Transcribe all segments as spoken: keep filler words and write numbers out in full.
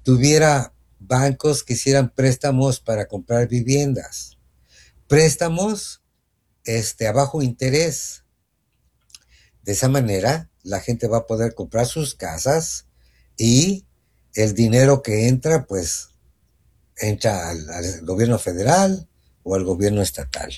tuviera bancos que hicieran préstamos para comprar viviendas. Préstamos este, a bajo interés. De esa manera, la gente va a poder comprar sus casas y el dinero que entra, pues, entra al, al gobierno federal o al gobierno estatal.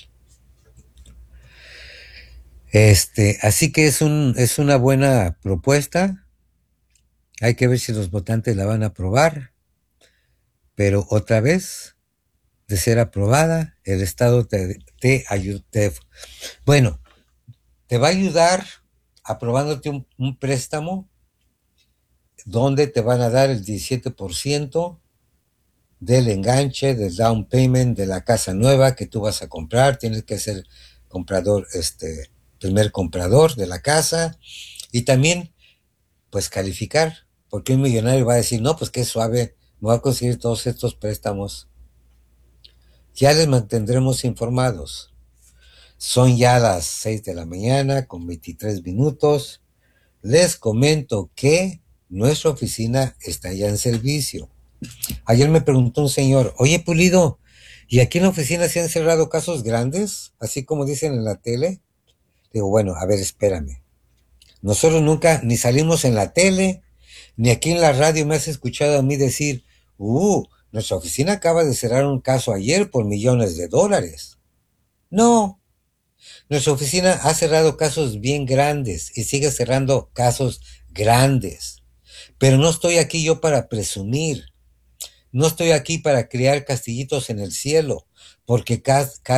Este, así que es un, es una buena propuesta. Hay que ver si los votantes la van a aprobar, pero otra vez, de ser aprobada, el Estado te, te ayuda. Bueno, te va a ayudar aprobándote un, un préstamo donde te van a dar el diecisiete por ciento del enganche, del down payment de la casa nueva que tú vas a comprar. Tienes que ser comprador, este, primer comprador de la casa y también, pues, calificar, porque un millonario va a decir, no, pues qué suave, me voy a conseguir todos estos préstamos. Ya les mantendremos informados. Son ya las seis de la mañana con veintitrés minutos. Les comento que nuestra oficina está ya en servicio. Ayer me preguntó un señor, oye Pulido, ¿y aquí en la oficina se han cerrado casos grandes? Así como dicen en la tele. Digo, bueno, a ver, espérame. Nosotros nunca ni salimos en la tele, ni aquí en la radio me has escuchado a mí decir, uh, nuestra oficina acaba de cerrar un caso ayer por millones de dólares. No, nuestra oficina ha cerrado casos bien grandes y sigue cerrando casos grandes. Pero no estoy aquí yo para presumir. No estoy aquí para crear castillitos en el cielo, porque cada,